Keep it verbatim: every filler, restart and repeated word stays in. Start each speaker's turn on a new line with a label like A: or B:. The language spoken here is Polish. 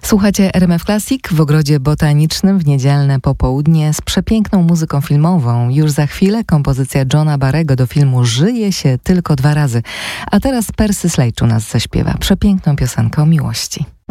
A: Słuchacie R M F Classic w Ogrodzie Botanicznym w niedzielne popołudnie z przepiękną muzyką filmową. Już za chwilę kompozycja Johna Barrego do filmu Żyje się tylko dwa razy. A teraz Percy Sledge u nas zaśpiewa przepiękną piosenkę o miłości.